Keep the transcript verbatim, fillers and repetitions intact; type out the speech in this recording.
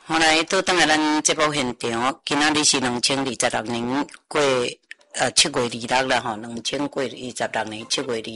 后来倒转来咱节目现场，今仔日是两千二十六年过呃七月二六啦吼，两千过二十六年七月二。